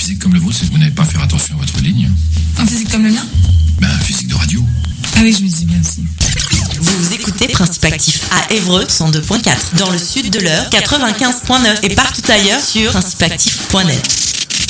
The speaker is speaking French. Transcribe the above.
physique comme le vôtre, c'est que vous n'avez pas à faire attention à votre ligne. Un physique comme le mien? Un physique de radio. Ah oui, je me dis bien aussi. Vous écoutez Principe Actif à Évreux 102.4, dans le sud de l'Eure 95.9 et partout ailleurs sur principeactif.net.